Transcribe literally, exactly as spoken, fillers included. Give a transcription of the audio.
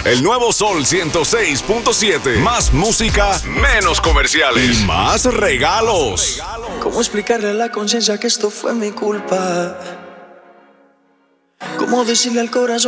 El nuevo Sol ciento seis punto siete. Más música, menos comerciales y más regalos. ¿Cómo explicarle a la conciencia que esto fue mi culpa? ¿Cómo decirle al corazón